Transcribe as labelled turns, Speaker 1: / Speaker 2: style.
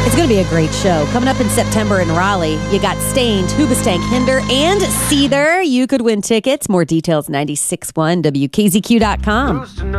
Speaker 1: It's going to be a great show. Coming up in September in Raleigh, you got Stained, Hoobastank, Hinder, and Seether. You could win tickets. More details, 96.1 WKZQ.com.